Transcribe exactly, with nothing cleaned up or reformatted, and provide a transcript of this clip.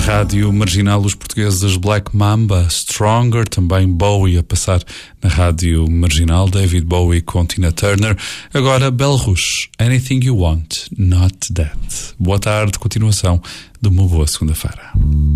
Rádio Marginal, os portugueses Black Mamba, Stronger, também Bowie a passar na Rádio Marginal, David Bowie com Tina Turner. Agora Belarus, Anything You Want, Not That. Boa tarde, continuação de uma boa segunda-feira.